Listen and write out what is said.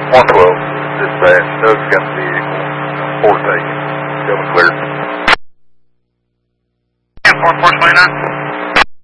112, dispatch. Doug's got the vehicle. 4 taken. Going clear. 4429.